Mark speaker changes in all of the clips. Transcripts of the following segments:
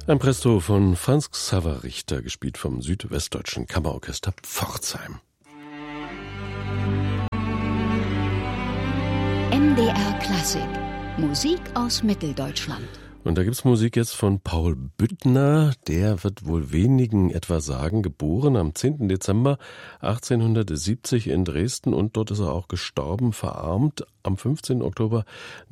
Speaker 1: Ein Presto von Franz Xaver Richter, gespielt vom Südwestdeutschen Kammerorchester Pforzheim.
Speaker 2: MDR Klassik. Musik aus Mitteldeutschland.
Speaker 1: Und da gibt's Musik jetzt von Paul Büttner. Der wird wohl wenigen etwa sagen, geboren am 10. Dezember 1870 in Dresden, und dort ist er auch gestorben, verarmt am 15. Oktober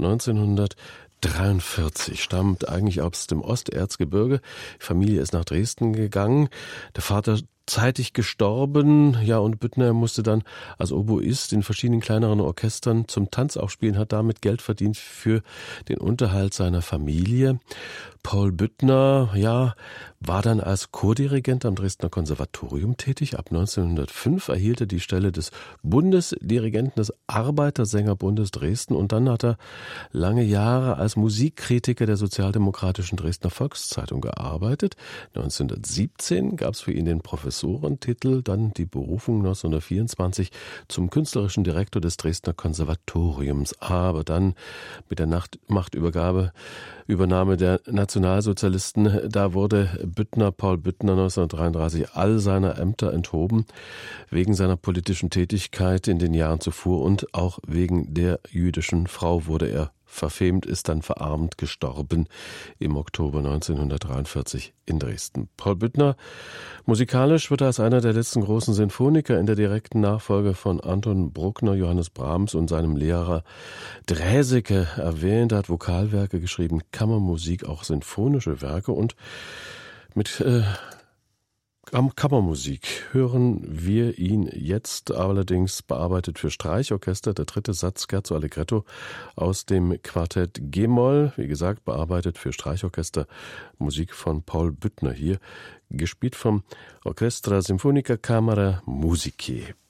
Speaker 1: 1943, stammt eigentlich aus dem Osterzgebirge. Die Familie ist nach Dresden gegangen. Der Vater zeitig gestorben, ja, und Büttner musste dann als Oboist in verschiedenen kleineren Orchestern zum Tanz auch spielen, hat damit Geld verdient für den Unterhalt seiner Familie. Paul Büttner, ja, war dann als Chordirigent am Dresdner Konservatorium tätig. Ab 1905 erhielt er die Stelle des Bundesdirigenten des Arbeitersängerbundes Dresden, und dann hat er lange Jahre als Musikkritiker der sozialdemokratischen Dresdner Volkszeitung gearbeitet. 1917 gab es für ihn den Professorentitel, dann die Berufung 1924 zum künstlerischen Direktor des Dresdner Konservatoriums. Aber dann mit der Übernahme der Nationalsozialisten, da wurde Paul Büttner 1933 all seiner Ämter enthoben, wegen seiner politischen Tätigkeit in den Jahren zuvor, und auch wegen der jüdischen Frau wurde er verfemt, ist dann verarmt gestorben im Oktober 1943 in Dresden. Paul Büttner, musikalisch wird er als einer der letzten großen Sinfoniker in der direkten Nachfolge von Anton Bruckner, Johannes Brahms und seinem Lehrer Draeseke erwähnt. Er hat Vokalwerke geschrieben, Kammermusik, auch sinfonische Werke, und mit Kammermusik hören wir ihn jetzt, allerdings bearbeitet für Streichorchester, der dritte Satz Scherzo Allegretto aus dem Quartett G-Moll, wie gesagt, bearbeitet für Streichorchester, Musik von Paul Büttner hier, gespielt vom Orchestra Sinfonica Camera Musicae.